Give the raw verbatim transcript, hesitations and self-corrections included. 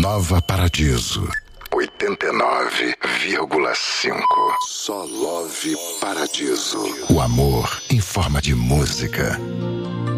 Nova Paradiso. oitenta e nove vírgula cinco. Só Love Paradiso. O amor em forma de música.